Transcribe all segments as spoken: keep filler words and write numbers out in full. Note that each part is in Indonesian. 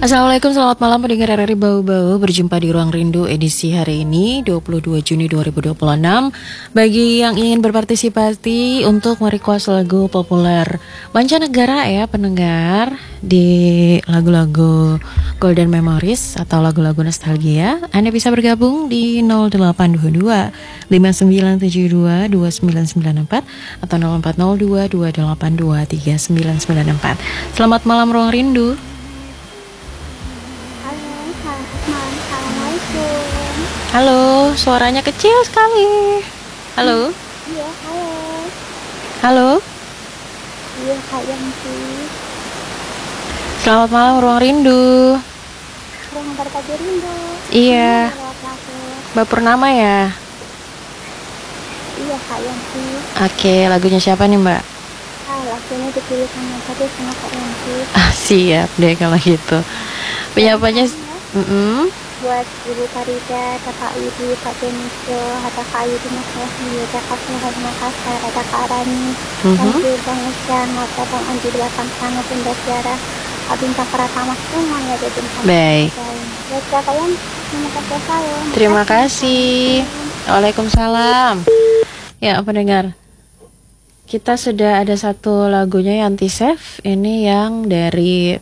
Assalamualaikum, selamat malam pendengar R R I Bau-Bau. Berjumpa di Ruang Rindu edisi hari ini dua puluh dua Juni dua ribu dua puluh enam. Bagi yang ingin berpartisipasi untuk merequest lagu populer mancanegara ya pendengar, di lagu-lagu Golden Memories atau lagu-lagu nostalgia, Anda bisa bergabung di nol delapan dua dua lima sembilan tujuh dua dua sembilan sembilan empat atau nol empat nol dua dua delapan dua tiga sembilan sembilan empat. Selamat malam Ruang Rindu. Halo, suaranya kecil sekali. Halo. Iya, halo. Halo. Iya, Kak Yanti. Selamat malam Ruang Rindu. Ruang Berbagi Rindu. Iya. Mbak Purnama ya? Iya, Kak Yanti. Oke, lagunya siapa nih Mbak? Ah, lagunya dipilih sama tadi sama Kak Yanti. Ah, siap deh kalau gitu. Penyampainya mm buat Ibu Farida, Kakak Ibu, Pak Denisio, ada Kak Ibu Mas Yasmi, ada Kak Suhan Makassar, ada Kak Rani, Mhm. Thank Bang Usyan, ada Bang Andi di belakang sana, Bunda Tiara, Kak Bintang Pratama, semuanya ada Bintang. Baik. Ya, Kak Yan, terima kasih saya. Terima kasih. Waalaikumsalam. Ya, pendengar. Kita sudah ada satu lagunya yang anti-save. Ini yang dari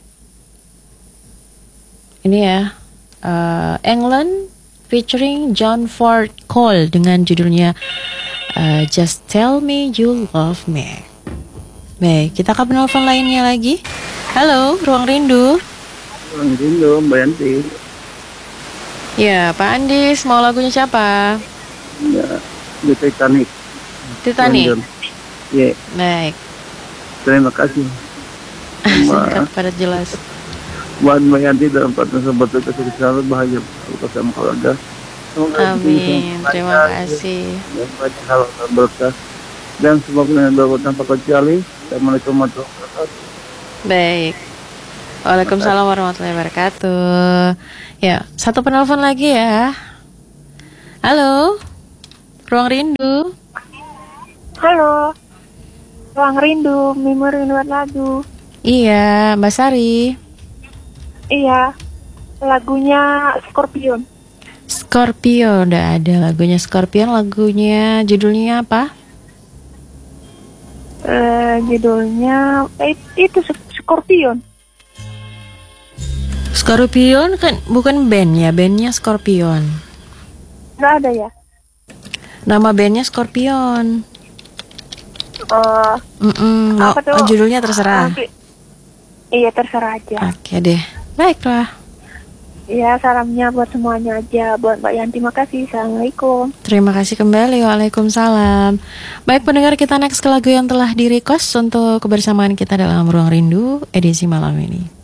ini ya. Uh, England featuring John Ford Cole dengan judulnya uh, Just Tell Me You Love Me. Baik, kita akan menelpon lainnya lagi. Halo, Ruang Rindu. Ruang Rindu, Mbak Yanti. Ya, Pak Andis, mau lagunya siapa? Ya, di Titanic. Titanic. Ya. Yeah. Baik. Terima kasih. Singkat padat jelas. Buat Mbak Yanti dalam partner sobat kasih selalu bahagia bersama keluarga. Amin. Terima kasih. Dan banyak hal berkah dan semoga dengan doa tanpa kecuali. Assalamualaikum warahmatullahi wabarakatuh. Baik. Waalaikumsalam warahmatullahi wabarakatuh. Ya, satu penelpon lagi ya. Halo, Ruang Rindu. Halo, Ruang Rindu, memori buat lagu. Iya, Mbak Sari. Iya, lagunya Scorpion. Scorpio, udah ada lagunya Scorpion. Lagunya judulnya apa? Uh, judulnya eh, itu Scorpion. Scorpion kan bukan band ya, bandnya Scorpion. Nggak ada ya? Nama bandnya Scorpion. Uh, Mm-mm. Oh, oh, judulnya terserah. Uh, iya terserah aja. Oke deh, baiklah. Ya, salamnya buat semuanya aja. Buat Mbak Yanti, terima kasih. Assalamualaikum. Terima kasih kembali. Waalaikumsalam. Baik pendengar, kita next ke lagu yang telah di request untuk kebersamaan kita dalam Ruang Rindu edisi malam ini.